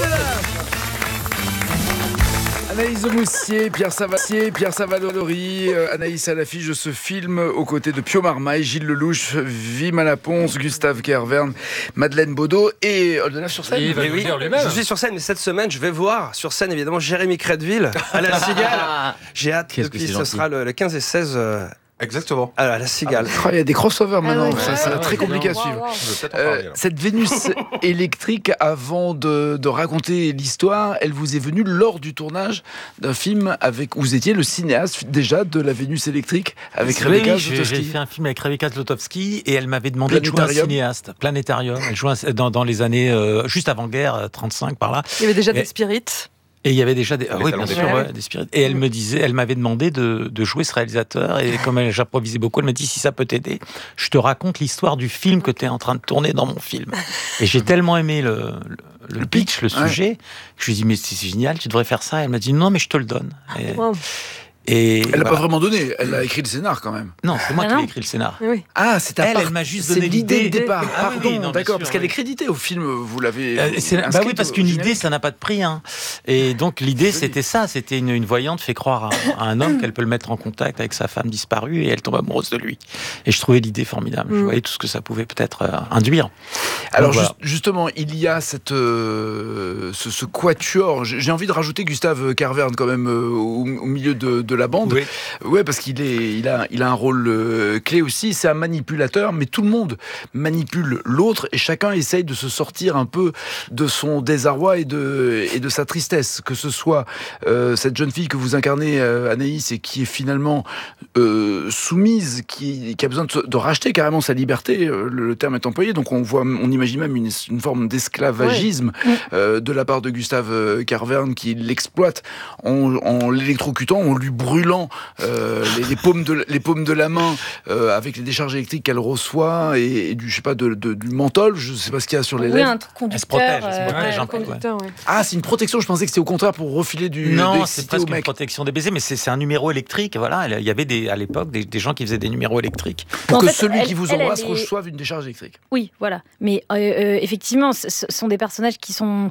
Anaïs Moussier, Pierre Savalori, Anaïs à l'affiche de ce film aux côtés de Pio Marmaille, Gilles Lelouch, Wim Alaponce, Gustave Kervern, Madeleine Baudot et Oldena sur scène. Oui, je suis sur scène, mais cette semaine, je vais voir sur scène évidemment Jérémy Crédville à la Cigale. J'ai hâte, depuis ce sera le 15 et 16. Exactement. Alors, la Cigale. Il y a des crossovers maintenant, ça va ouais, très compliqué à suivre. Je vais peut-être en parler, Cette Vénus électrique, avant de raconter l'histoire, elle vous est venue lors du tournage d'un film où vous étiez le cinéaste déjà de la Vénus électrique avec Rebecca Zlotowski. J'ai fait un film avec Rebecca Zlotowski et elle m'avait demandé de jouer un cinéaste. Planétarium. Elle jouait dans les années juste avant-guerre, 35 par là. Il y avait déjà des spirites. Et il y avait déjà des bien sûr, des spirites. Et elle m'avait demandé de jouer ce réalisateur. Et comme j'improvisais beaucoup, elle m'a dit si ça peut t'aider, je te raconte l'histoire du film que tu es en train de tourner dans mon film. Et j'ai tellement aimé le pitch, le sujet, que je lui ai dit mais c'est génial, tu devrais faire ça. Et elle m'a dit non mais je te le donne. Et elle l'a pas vraiment donné, elle a écrit le scénar quand même. Non, c'est moi qui ai écrit le scénar. Oui. Ah, c'est elle m'a juste donné l'idée de départ. Pardon, non, d'accord, parce qu'elle est créditée au film, vous l'avez. Oui, parce qu'une idée, ça n'a pas de prix. Hein. Et donc l'idée, c'était ça, c'était une voyante fait croire à un homme qu'elle peut le mettre en contact avec sa femme disparue et elle tombe amoureuse de lui. Et je trouvais l'idée formidable. Je voyais tout ce que ça pouvait peut-être induire. Alors voilà. Justement, il y a ce quatuor. J'ai envie de rajouter Gustave Kervern quand même au milieu de la bande. Oui. Ouais, parce qu'il a un rôle clé aussi. C'est un manipulateur, mais tout le monde manipule l'autre et chacun essaye de se sortir un peu de son désarroi et de sa tristesse. Que ce soit cette jeune fille que vous incarnez, Anaïs, et qui est finalement soumise, qui a besoin de racheter carrément sa liberté. Le terme est employé, donc on imagine même une forme d'esclavagisme de la part de Gustave Kervern qui l'exploite en l'électrocutant, en lui brûlant les paumes de la main avec les décharges électriques qu'elle reçoit et du menthol, je sais pas ce qu'il y a sur les lèvres. Un truc conducteur. Elle se protège. Ouais. C'est une protection, je pensais que c'était au contraire pour refiler Non, c'est presque une protection des baisers, mais c'est un numéro électrique, voilà. Il y avait à l'époque des gens qui faisaient des numéros électriques. Pour que celui qui vous embrasse reçoive une décharge électrique. Oui, voilà. Mais effectivement, ce sont des personnages qui sont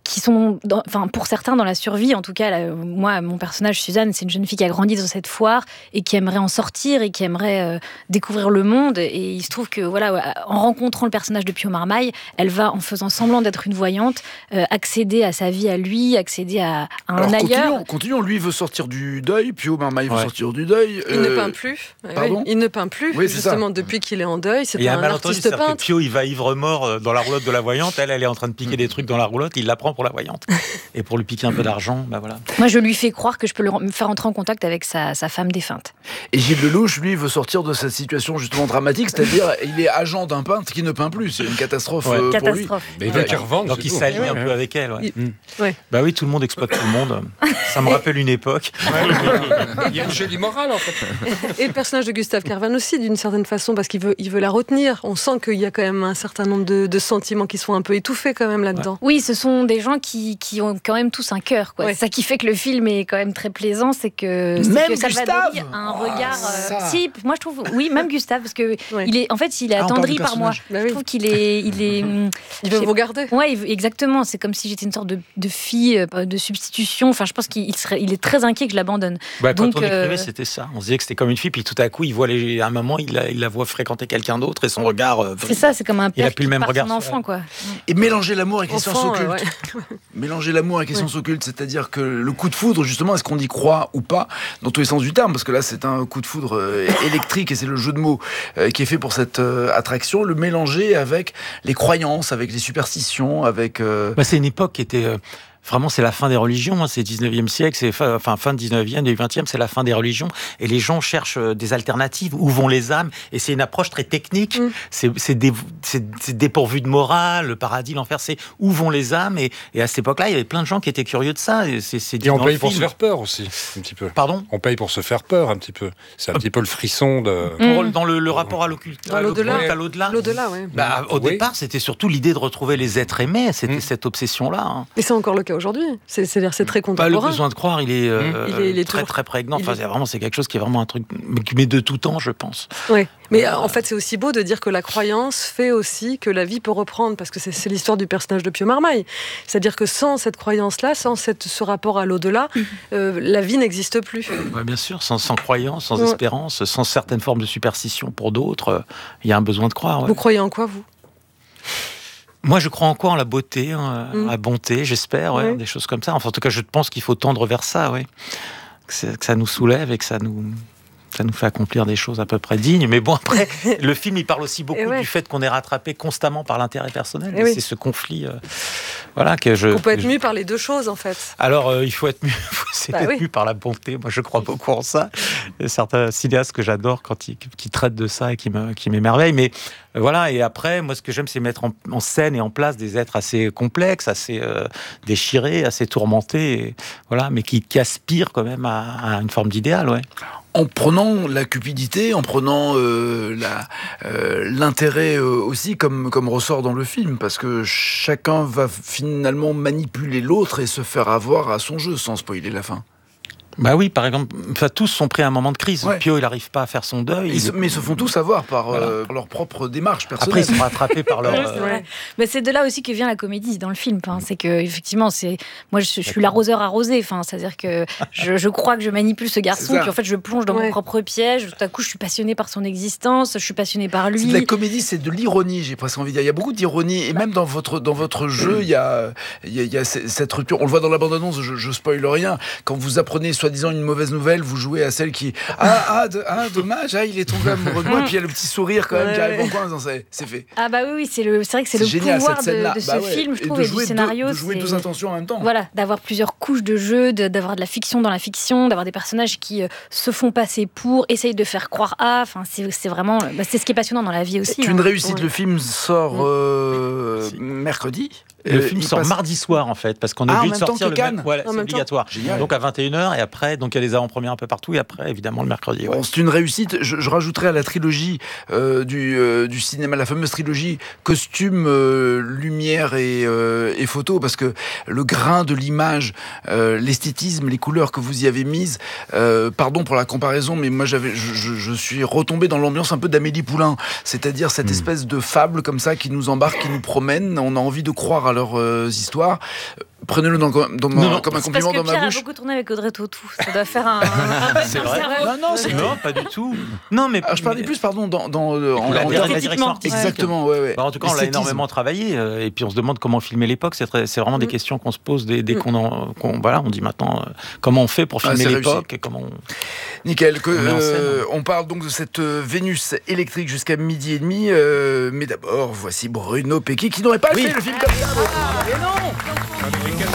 pour certains dans la survie. En tout cas, moi, mon personnage Suzanne, c'est une jeune fille qui a grandi dans cette foire et qui aimerait en sortir et qui aimerait découvrir le monde. Et il se trouve que en rencontrant le personnage de Pio Marmaille, elle va, en faisant semblant d'être une voyante, accéder à sa vie à lui, accéder à un ailleurs. Continuons. Lui veut sortir du deuil, Pio Marmaille veut sortir du deuil. Il ne peint plus. Pardon ? Il ne peint plus. Oui, justement, depuis qu'il est en deuil, c'est un artiste que peintre. Pio, il va ivre-mort dans la roulotte de la voyante. Elle est en train de piquer des trucs dans la roulotte. Il la prend pour la voyante. Et pour lui piquer un peu d'argent, voilà. Moi, je lui fais croire que je peux me faire entrer en contact avec sa femme défunte. Et Gilles Lelouch, lui, veut sortir de cette situation justement dramatique, c'est-à-dire il est agent d'un peintre qui ne peint plus. C'est une catastrophe pour lui. Mais il veut qu'il revende. Donc il s'allie un peu avec elle. Ouais. Bah oui, tout le monde exploite tout le monde. Ça me rappelle une époque. Il y a une jolie morale en fait. Et le personnage de Gustave Kervern aussi, d'une certaine façon, parce qu'il veut la retenir. On sent qu'il y a quand même un certain nombre de sentiments qui sont un peu étouffés quand même là-dedans. Oui, ce sont des gens qui ont quand même tous un cœur. C'est ça qui fait que le film est quand même très plaisant, c'est que Salvadori a un regard. Si, moi je trouve, oui, même Gustave, parce que il est attendri par moi. Je trouve qu'il est, il veut vous garder. Ouais, exactement. C'est comme si j'étais une sorte de fille de substitution. Enfin, je pense qu'il est très inquiet que je l'abandonne. Quand on écrivait, c'était ça. On se disait que c'était comme une fille, puis tout à coup, à un moment, il la voit fréquenter quelqu'un d'autre et son regard. C'est ça, c'est comme un père qui part son enfant, quoi. Et mélanger l'amour avec les sciences occultes. Mélanger l'amour avec les sciences occultes, c'est-à-dire que le coup de foudre, justement, est-ce qu'on y croit ou pas, dans tous les sens du terme, parce que là, c'est un coup de foudre électrique et c'est le jeu de mots qui est fait pour cette attraction, le mélanger avec les croyances, avec les superstitions, avec... C'est une époque qui était... Vraiment, c'est la fin des religions, c'est le 19e siècle, c'est fin du 19e, du 20e, c'est la fin des religions. Et les gens cherchent des alternatives, où vont les âmes. Et c'est une approche très technique, c'est dépourvu de morale, le paradis, l'enfer, c'est où vont les âmes. Et à cette époque-là, il y avait plein de gens qui étaient curieux de ça. Et on paye pour se faire peur aussi, un petit peu. Pardon ? On paye pour se faire peur, un petit peu. C'est un petit peu le frisson de... Dans le rapport à l'occulte, à l'au-delà. L'au-delà, oui. Au départ, c'était surtout l'idée de retrouver les êtres aimés, c'était cette obsession-là. Et c'est encore le cas aujourd'hui. C'est-à-dire c'est très Pas le contemporain. besoin de croire, il est très toujours- très prégnant. il est- C'est quelque chose qui est vraiment un truc, mais de tout temps, je pense. Oui, mais en fait, c'est aussi beau de dire que la croyance fait aussi que la vie peut reprendre, parce que c'est l'histoire du personnage de Pio Marmaille. C'est-à-dire que sans cette croyance-là, sans ce rapport à l'au-delà, la vie n'existe plus. Ouais, bien sûr, sans croyance, sans espérance, sans certaines formes de superstition pour d'autres, il y a un besoin de croire. Ouais. Vous croyez en quoi, vous ? Moi, je crois encore en la beauté, la bonté, j'espère, des choses comme ça. Enfin, en tout cas, je pense qu'il faut tendre vers ça, que ça nous soulève et que ça nous fait accomplir des choses à peu près dignes. Mais bon, après, le film, il parle aussi beaucoup du fait qu'on est rattrapé constamment par l'intérêt personnel. Et c'est ce conflit, On peut être mu par les deux choses, en fait. Alors, il faut être mu par la bonté. Moi, je crois beaucoup en ça. Il y a certains cinéastes que j'adore qui traitent de ça et qui m'émerveillent. Mais voilà, et après, moi, ce que j'aime, c'est mettre en scène et en place des êtres assez complexes, assez déchirés, assez tourmentés, mais qui aspirent quand même à une forme d'idéal, En prenant la cupidité, en prenant l'intérêt aussi comme ressort dans le film, parce que chacun va finalement manipuler l'autre et se faire avoir à son jeu, sans spoiler la fin. Bah oui, par exemple, tous sont pris à un moment de crise. Pio, il n'arrive pas à faire son deuil. Mais ils se font tous avoir par leur propre démarche personnelle. Après, ils sont rattrapés par leur... Mais c'est de là aussi que vient la comédie dans le film. C'est que, effectivement, moi, je suis l'arroseur arrosé. C'est-à-dire que je crois que je manipule ce garçon, puis en fait, je plonge dans mon propre piège. Tout à coup, je suis passionnée par son existence, je suis passionnée par lui. C'est de la comédie, c'est de l'ironie, j'ai presque envie de dire. Il y a beaucoup d'ironie, et même dans votre jeu, il y a cette rupture. On le voit dans la bande-annonce, je spoil rien. Quand vous apprenez soi-disant une mauvaise nouvelle, vous jouez à celle qui dommage, il est tombé amoureux de moi, puis il y a le petit sourire quand même qui arrive en coin, c'est fait. Ah bah oui, c'est vrai que c'est le génial, pouvoir cette scène-là. de ce film, je trouve, et du scénario. De jouer deux intentions en même temps. Voilà, d'avoir plusieurs couches de jeu, d'avoir de la fiction dans la fiction, d'avoir des personnages qui se font passer pour, essayent de faire croire à. C'est vraiment, c'est ce qui est passionnant dans la vie aussi. C'est une réussite. Le film sort mercredi. Le film sort mardi soir, en fait, parce qu'on est obligé de sortir le Cannes. C'est obligatoire. Donc à 21h, et après, donc il y a les avant-premières un peu partout, et après, évidemment, le mercredi. Bon, c'est une réussite. Je rajouterais à la trilogie du cinéma, la fameuse trilogie costume, lumière et photo, parce que le grain de l'image, l'esthétisme, les couleurs que vous y avez mises, pardon pour la comparaison, mais moi je suis retombé dans l'ambiance un peu d'Amélie Poulain, c'est-à-dire cette espèce de fable comme ça qui nous embarque, qui nous promène, on a envie de croire à leurs histoires. Prenez-le comme un compliment dans ma bouche. Parce que Pierre a beaucoup tourné avec Audrey Tautou. Ça doit faire un c'est vrai. Non, pas du tout. Non, mais je parlais plus, pardon, dans la direction artistique. Exactement, ouais. En tout cas, on l'a énormément travaillé, et puis on se demande comment filmer l'époque. C'est vraiment des questions qu'on se pose dès on dit maintenant comment on fait pour filmer l'époque et comment. Nickel. On parle donc de cette Vénus électrique jusqu'à 12h30, mais d'abord voici Bruno Pecky qui n'aurait pas fait le film comme ça.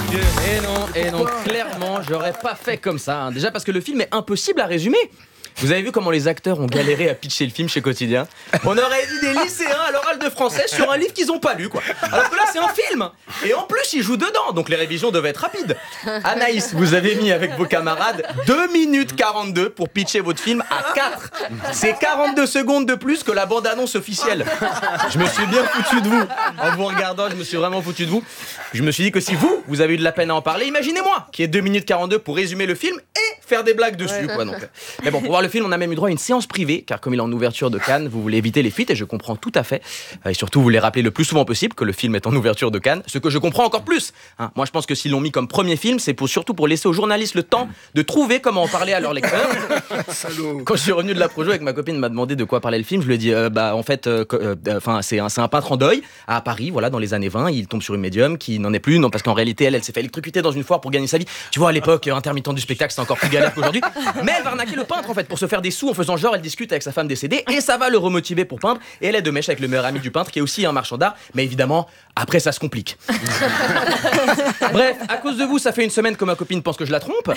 Et non, clairement, j'aurais pas fait comme ça. Déjà parce que le film est impossible à résumer. Vous avez vu comment les acteurs ont galéré à pitcher le film chez Quotidien ? On aurait dit des lycéens à l'oral de français sur un livre qu'ils n'ont pas lu, quoi. Alors que là, c'est un film. Et en plus, ils jouent dedans, donc les révisions devaient être rapides. Anaïs, vous avez mis avec vos camarades 2 minutes 42 pour pitcher votre film à 4. C'est 42 secondes de plus que la bande-annonce officielle. Je me suis bien foutu de vous. En vous regardant, je me suis vraiment foutu de vous. Je me suis dit que si vous avez eu de la peine à en parler, imaginez-moi, qui est 2 minutes 42 pour résumer le film et faire des blagues dessus, quoi. Donc. Mais bon, pour voir le film, on a même eu droit à une séance privée, car comme il est en ouverture de Cannes, vous voulez éviter les fuites, et je comprends tout à fait. Et surtout, vous voulez rappeler le plus souvent possible que le film est en ouverture de Cannes, ce que je comprends encore plus. Moi, je pense que s'ils l'ont mis comme premier film, c'est surtout pour laisser aux journalistes le temps de trouver comment en parler à leurs lecteurs. Quand je suis revenu de la projo avec ma copine m'a demandé de quoi parlait le film, je lui ai dit, en fait, c'est un peintre en deuil à Paris, voilà, dans les années 20, il tombe sur une médium qui n'en est plus, non, parce qu'en réalité, elle s'est fait électrocuter dans une foire pour gagner sa vie. Tu vois, à l'époque, intermittent du spectacle, c'est encore plus galère qu'aujourd'hui. Mais elle va arnaquer le peintre, en fait, pour se faire des sous en faisant genre, elle discute avec sa femme décédée, et ça va le remotiver pour peindre, et elle est de mèche avec le meilleur ami du peintre, qui est aussi un marchand d'art, mais évidemment, après, ça se complique. Bref, à cause de vous, ça fait une semaine que ma copine pense que je la trompe.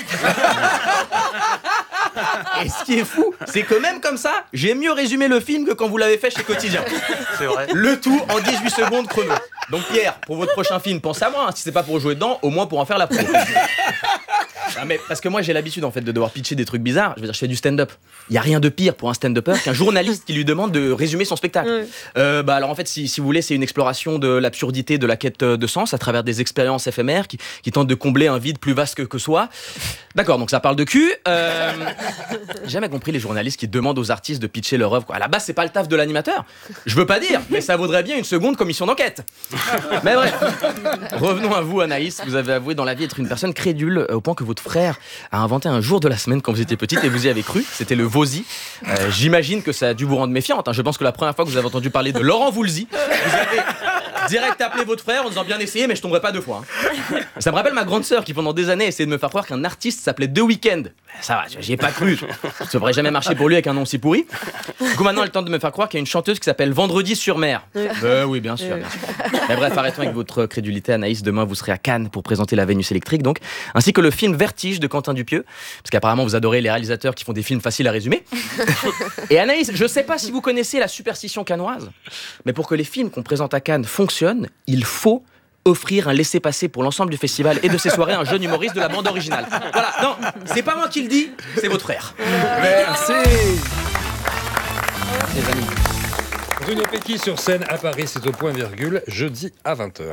Et ce qui est fou, c'est que même comme ça, j'ai mieux résumé le film que quand vous l'avez fait chez Quotidien. C'est vrai. Le tout en 18 secondes chrono. Donc Pierre, pour votre prochain film, pensez à moi, si c'est pas pour jouer dedans, au moins pour en faire la promo. Ah, mais parce que moi j'ai l'habitude en fait de devoir pitcher des trucs bizarres. Je veux dire, je fais du stand-up. Il y a rien de pire pour un stand-upper qu'un journaliste qui lui demande de résumer son spectacle. Alors en fait, si vous voulez, c'est une exploration de l'absurdité de la quête de sens à travers des expériences éphémères qui tentent de combler un vide plus vaste que soi. D'accord, donc ça parle de cul. J'ai jamais compris les journalistes qui demandent aux artistes de pitcher leur œuvre. À la base, c'est pas le taf de l'animateur. Je veux pas dire, mais ça vaudrait bien une seconde commission d'enquête. Mais bref, revenons à vous, Anaïs. Vous avez avoué dans la vie être une personne crédule au point que votre frère a inventé un jour de la semaine quand vous étiez petite et vous y avez cru. C'était le Vozy. J'imagine que ça a dû vous rendre méfiante. Je pense que la première fois que vous avez entendu parler de Laurent Voulzy, vous avez direct appelé votre frère en disant bien essayé, mais je tomberai pas 2 fois. Ça me rappelle ma grande sœur qui pendant des années essayait de me faire croire qu'un artiste s'appelait The Weeknd. Ça va, j'y ai pas cru. Ça devrait jamais marcher pour lui avec un nom si pourri. Du coup, maintenant, elle tente de me faire croire qu'il y a une chanteuse qui s'appelle Vendredi sur mer. Oui, bien sûr. Mais bref, arrêtons avec votre crédulité, Anaïs. Demain, vous serez à Cannes pour présenter La Vénus électrique, donc, ainsi que le film Vertige de Quentin Dupieux, parce qu'apparemment, vous adorez les réalisateurs qui font des films faciles à résumer. Et Anaïs, je sais pas si vous connaissez la superstition cannoise, mais pour que les films qu'on présente à Cannes fonctionnent, il faut offrir un laissez-passer pour l'ensemble du festival et de ses soirées à un jeune humoriste de la bande originale. Voilà, non, c'est pas moi qui le dis, c'est votre frère. Merci. Les amis. Bruno Pecky sur scène à Paris, c'est au point virgule, jeudi à 20h.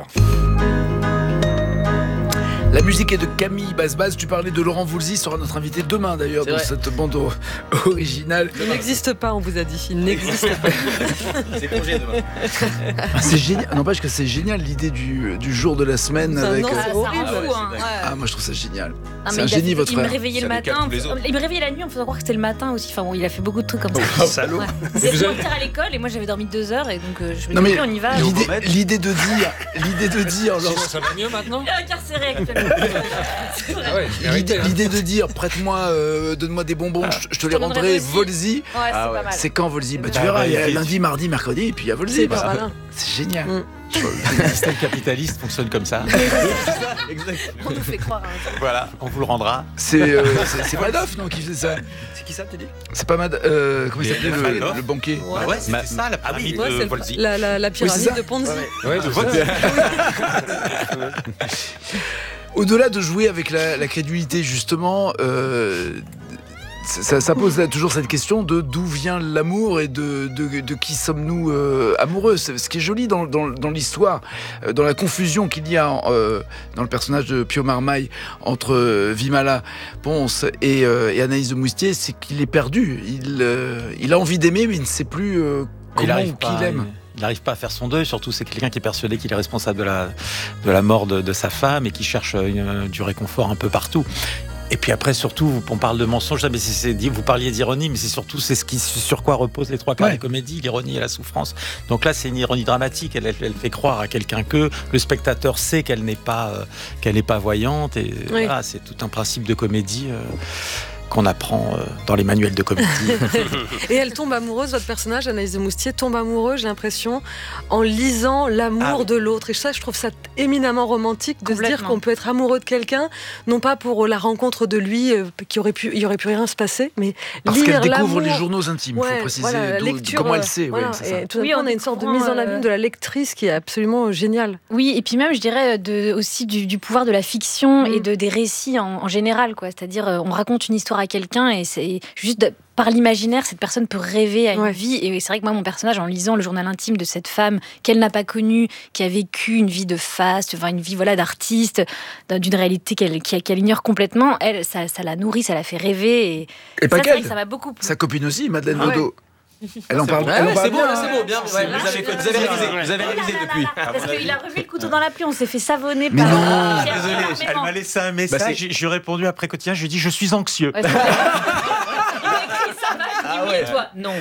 La musique est de Camille Basse-Basse. Tu parlais de Laurent Voulzy, sera notre invité demain d'ailleurs dans cette bande originale. Il n'existe pas, on vous a dit. Il n'existe pas. C'est congé demain. C'est génial. N'empêche que c'est génial l'idée du jour de la semaine avec. C'est horrible. Moi je trouve ça génial. Ah, c'est un génie votre Il me frère. réveillait le matin. Il me réveillait la nuit en faisant croire que c'était le matin aussi. Enfin bon, il a fait beaucoup de trucs comme ça. Salaud. Ouais. Il devait sortir à l'école et moi j'avais dormi 2 heures et donc je me Non mais dis on y va. l'idée de dire Ça va mieux maintenant? Il est incarcéré actuellement. l'idée de dire prête-moi, donne-moi des bonbons, je te les t'en rendrai donnerai aussi. Volzy. Ouais, c'est pas mal. C'est quand Volzy? Tu verras, il y a lundi, mardi, mercredi et puis il y a Volzy. C'est malin. C'est génial. Le système capitaliste fonctionne comme ça. On nous fait croire. Voilà, on vous le rendra. C'est Madoff non qui faisait ça. C'est qui ça, tu dis? C'est pas Madoff. Comment il s'appelait le banquier? Ouais, c'était ça la pyramide de Volzy. La pyramide de Ponzi. Ouais, de Volzy. Au-delà de jouer avec la crédulité, justement, ça pose là toujours cette question de d'où vient l'amour et de qui sommes-nous amoureux. Ce qui est joli dans l'histoire, dans la confusion qu'il y a dans le personnage de Pio Marmaille entre Vimala Ponce et Anaïs de Moustier, c'est qu'il est perdu. Il a envie d'aimer, mais il ne sait plus comment ou qui il aime. Il n'arrive pas à faire son deuil, surtout c'est quelqu'un qui est persuadé qu'il est responsable de la mort de sa femme et qui cherche du réconfort un peu partout. Et puis après, surtout, on parle de mensonge, mais vous parliez d'ironie, mais c'est surtout sur quoi reposent les 3 quarts des comédies, l'ironie et la souffrance. Donc là, c'est une ironie dramatique, elle fait croire à quelqu'un que le spectateur sait qu'elle n'est pas voyante, et voilà, c'est tout un principe de comédie qu'on apprend dans les manuels de comédie. Et elle tombe amoureuse, votre personnage, Anaïs de Moustier, tombe amoureuse, j'ai l'impression, en lisant l'amour de l'autre. Et ça, je trouve ça éminemment romantique de se dire qu'on peut être amoureux de quelqu'un, non pas pour la rencontre de lui, il y aurait pu rien se passer, mais parce qu'elle découvre l'amour. les journaux intimes, il faut préciser voilà, lecture, comment elle sait. Voilà. C'est ça. Et tout d'un coup, on a une sorte de mise en abîme de la lectrice qui est absolument géniale. Oui, et puis même, je dirais, aussi du pouvoir de la fiction et des récits en général, quoi. C'est-à-dire, on raconte une histoire à quelqu'un et c'est juste par l'imaginaire, cette personne peut rêver à une vie. Et c'est vrai que moi, mon personnage, en lisant le journal intime de cette femme qu'elle n'a pas connue, qui a vécu une vie de faste, une vie d'artiste, d'une réalité qu'elle ignore complètement, ça la nourrit, ça la fait rêver. Et pas ça, qu'elle. c'est vrai que ça m'a beaucoup plu. Sa copine aussi, Madeleine Baudot. Elle en parle. C'est beau, bien. c'est beau, bien. Vous avez révisé depuis. Parce qu'il a remis le couteau dans la pluie, on s'est fait savonner Mais par. non. Désolé, elle m'a laissé un message, je lui ai répondu après quotidien, je lui ai dit je suis anxieux. Ouais, il m'a écrit ça va, je dis oui, et toi non.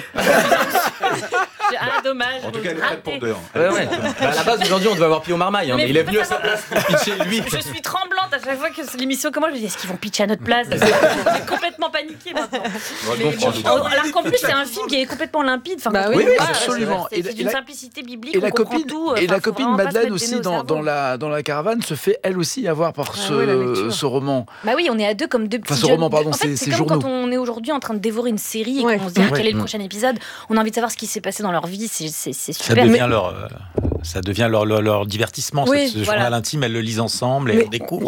Ah, dommage. En tout cas, elle est prête pour 2 ans. À la base, aujourd'hui, on devait avoir Pio Marmaille, mais il est venu à sa place pour pitcher lui. Je suis tremblante à chaque fois que l'émission commence. Je me dis, est-ce qu'ils vont pitcher à notre place? J'ai complètement paniqué maintenant. Alors qu'en plus, c'est un film qui est complètement limpide. Enfin, oui, absolument. C'est d'une simplicité biblique. Et la copine Madeleine aussi dans la caravane se fait elle aussi avoir par ce roman. Bah oui, on est à 2 comme 2 petits jeunes. Ce roman, pardon, c'est comme journaux. quand on est aujourd'hui en train de dévorer une série et qu'on se dit quel est le prochain épisode. On a envie de savoir ce qui s'est passé dans leur vie. C'est super. Ça devient leur divertissement. Ce journal intime, elles le lisent ensemble et on découvre.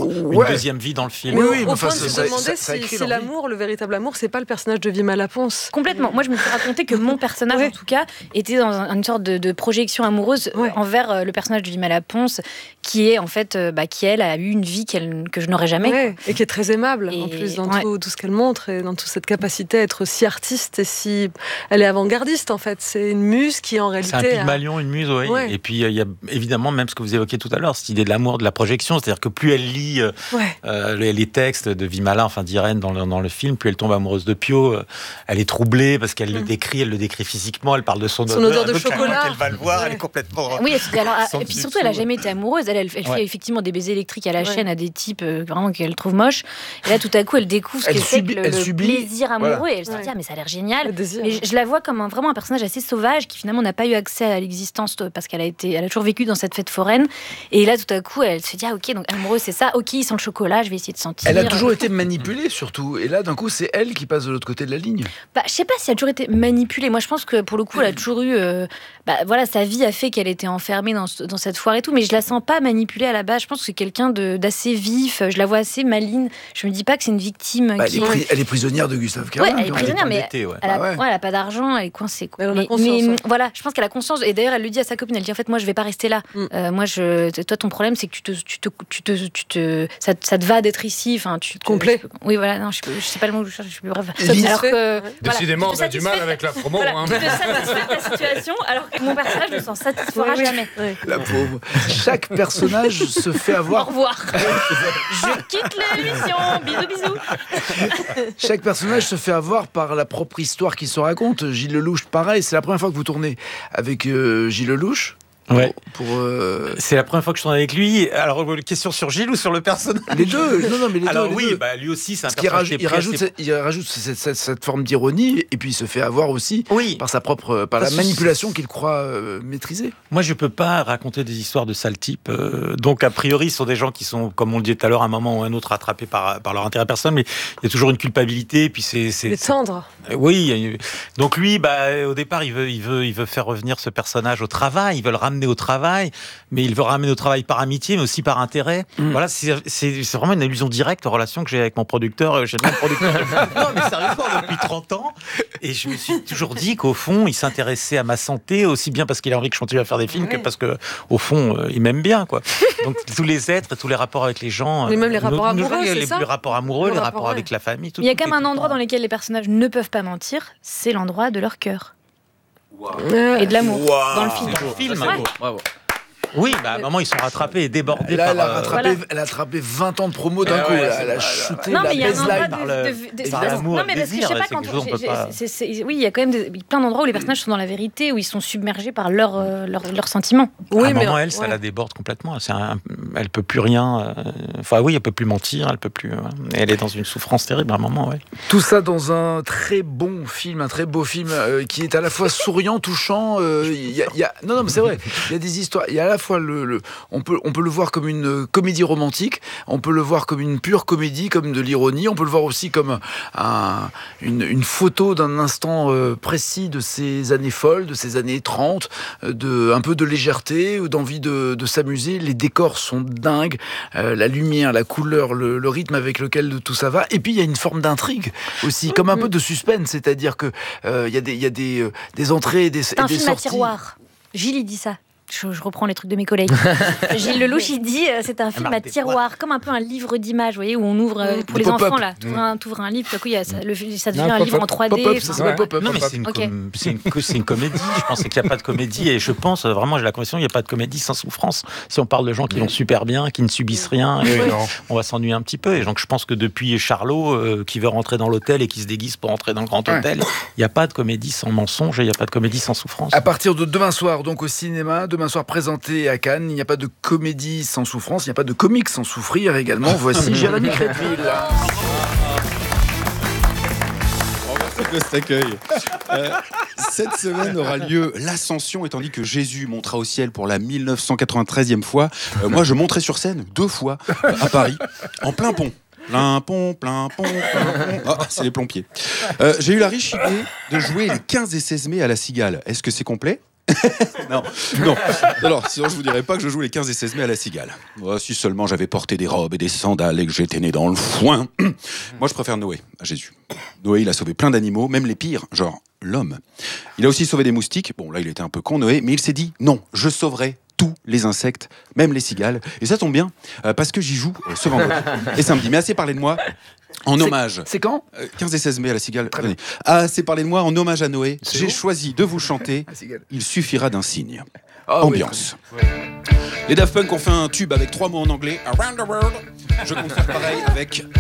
une deuxième vie dans le film. Oui, au point de se demander si l'amour, le véritable amour, c'est pas le personnage de Vima Laponce. Complètement. Moi, je me suis raconté que mon personnage, en tout cas, était dans une sorte de projection amoureuse envers le personnage de Vima Laponce, qui est en fait, qui elle a eu une vie que je n'aurais jamais. Et qui est très aimable, en plus, dans tout ce qu'elle montre, et dans toute cette capacité à être si artiste et si... Elle est avant-gardiste, en fait. C'est une muse qui, en réalité... C'est un Pygmalion, une muse, oui. Et puis, il y a évidemment, même ce que vous évoquiez tout à l'heure, cette idée de l'amour, de la projection. C'est-à-dire que plus elle lit les textes de Vimala, enfin d'Irène dans le film, plus elle tombe amoureuse de Pio. Elle est troublée parce qu'elle le décrit physiquement, elle parle de son odeur de chocolat. Elle va le voir, elle est complètement... Oui, et puis surtout, elle n'a jamais été amoureuse. Elle fait effectivement des baisers électriques à la chaîne à des types vraiment qu'elle trouve moches. Et là, tout à coup, elle découvre ce que c'est que le plaisir amoureux. Et elle se dit, mais ça a l'air génial. Mais je la vois comme vraiment un personnage assez sauvage qui finalement n'a pas eu accès à l'existence parce qu'elle a toujours vécu dans cette fête foraine. Et là, tout à coup, elle se dit, ok, donc amoureux, c'est ça. Ok, il sent le chocolat, je vais essayer de sentir. Elle a toujours été manipulée, surtout. Et là, d'un coup, c'est elle qui passe de l'autre côté de la ligne. Je sais pas si elle a toujours été manipulée. Moi, je pense que pour le coup, elle a toujours eu... sa vie a fait qu'elle était enfermée dans cette foire et tout. Mais je la sens pas manipulée à la base. Je pense que c'est quelqu'un d'assez vif. Je la vois assez maligne. Je me dis pas que c'est une victime elle est prisonnière de Gustave Caron. Elle est prisonnière, mais elle a pas d'argent, elle est coincée. Mais voilà, je pense qu'elle a conscience. Et d'ailleurs, elle le dit à sa copine. Elle dit, en fait, moi, je vais pas rester là. Toi, ton problème, c'est que ça te va d'être ici. Enfin, complet. Oui, voilà. Non, je sais pas le mot que je cherche. Je suis bref. Alors que décidément, on a du mal avec la promo. Tu te satisfais de ta situation, alors que mon personnage ne s'en satisfera jamais. La pauvre. Chaque personnage se fait avoir. Au revoir. Je quitte l'émission. Bisous, bisous. Chaque personnage se fait avoir par la propre histoire qu'il se raconte. Gilles Lelouch, pareil. C'est la première fois que vous tournez avec Gilles Lelouch. Ouais. C'est la première fois que je tourne avec lui. Alors, question sur Gilles ou sur le personnage ? Les deux. Non, mais les Alors, deux. Oui, lui aussi, c'est un personnage qui il rajoute cette forme d'ironie, et puis il se fait avoir aussi par la manipulation qu'il croit maîtriser. Moi, je peux pas raconter des histoires de sale type. Donc, a priori, ce sont des gens qui sont, comme on le disait tout à l'heure, à un moment ou à un autre, attrapés par leur intérêt personnel, mais il y a toujours une culpabilité, et puis c'est tendre. Oui. Donc, lui, au départ, il veut faire revenir ce personnage au travail. Il veut le ramener au travail, mais il veut ramener au travail par amitié, mais aussi par intérêt. Voilà, c'est vraiment une allusion directe aux relations que j'ai avec mon producteur. J'ai le même producteur. Non, mais sérieusement, depuis 30 ans. Et je me suis toujours dit qu'au fond, il s'intéressait à ma santé, aussi bien parce qu'il a envie que je continue à faire des films que parce que, au fond, il m'aime bien, quoi. Donc, tous les êtres, tous les rapports avec les gens. Mais même les rapports amoureux, c'est ça ? Les rapports amoureux, les rapports avec la famille. Il y a quand même un endroit dans lequel les personnages ne peuvent pas mentir, c'est l'endroit de leur cœur. Et de l'amour dans le film. Bravo. Oui, à un moment, ils sont rattrapés et débordés là, par... Elle a attrapé 20 ans de promo d'un coup. Elle a shooté la baseline par l'amour et le désir. Oui, il y a quand même plein d'endroits où les personnages sont dans la vérité, où ils sont submergés par leurs sentiments. Oui, à un moment, ça la déborde complètement. Elle peut plus rien... elle peut plus mentir, elle peut plus... Elle est dans une souffrance terrible à un moment, oui. Tout ça dans un très bon film, un très beau film qui est à la fois souriant, touchant. Non, mais c'est vrai. Il y a des histoires. Il y a à la fois on peut le voir comme une comédie romantique, on peut le voir comme une pure comédie, comme de l'ironie, on peut le voir aussi comme une photo d'un instant précis de ces années folles, de ces années 30, un peu de légèreté ou d'envie de s'amuser. Les décors sont dingues, la lumière, la couleur, le rythme avec lequel tout ça va. Et puis il y a une forme d'intrigue aussi, comme un peu de suspense, c'est-à-dire que il y a des entrées et des sorties. C'est un film à tiroir. Gilles, il dit ça. Je reprends les trucs de mes collègues. Gilles Lelouch, il dit c'est un film à tiroir, comme un peu un livre d'images, vous voyez, où on ouvre pour les enfants là. T'ouvres un livre, tout à coup ça devient un livre en 3D. Non, mais c'est une comédie. Je pense qu'il n'y a pas de comédie, et je pense vraiment, j'ai la conviction qu'il n'y a pas de comédie sans souffrance. Si on parle de gens qui vont super bien, qui ne subissent rien, on va s'ennuyer un petit peu. Et donc je pense que depuis Charlot, qui veut rentrer dans l'hôtel et qui se déguise pour entrer dans le grand hôtel, il n'y a pas de comédie sans mensonge, et il n'y a pas de comédie sans souffrance. À partir de demain soir, donc au cinéma, demain soir présenté à Cannes, il n'y a pas de comédie sans souffrance, il n'y a pas de comique sans souffrir également. Voici Jérémy Crédville. De cet accueil. Cette semaine aura lieu l'Ascension, et tandis que Jésus montera au ciel pour la 1993e fois, moi je monterai sur scène 2 fois à Paris, en plein pont. Plein pont. Ah, c'est les plombiers. J'ai eu la riche idée de jouer les 15 et 16 mai à la Cigale. Est-ce que c'est complet ? Non. Alors, sinon je vous dirais pas que je joue les 15 et 16 mai à la Cigale. Si seulement j'avais porté des robes et des sandales et que j'étais né dans le foin. Moi, je préfère Noé à Jésus. Noé, il a sauvé plein d'animaux, même les pires, genre l'homme. Il a aussi sauvé des moustiques. Bon, là, il était un peu con, Noé, mais il s'est dit non, je sauverai tous les insectes, même les cigales. Et ça tombe bien, parce que j'y joue ce vendredi et samedi. Mais assez parlé de moi. En hommage. C'est quand 15 et 16 mai à la Cigale. Assez parlé de moi en hommage à Noé. J'ai choisi de vous chanter Il suffira d'un signe. Ambiance. Oui. Les Daft Punk ont fait un tube avec 3 mots en anglais. Around the world. Je compte faire pareil avec